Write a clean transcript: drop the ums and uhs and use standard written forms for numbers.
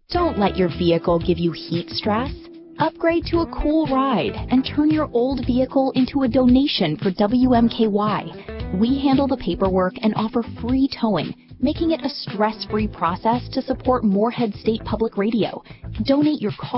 Don't let your vehicle give you heat stress. Upgrade to a cool ride and turn your old vehicle into a donation for WMKY. We handle the paperwork and offer free towing, making it a stress-free process to support Moorhead State Public Radio. Donate your car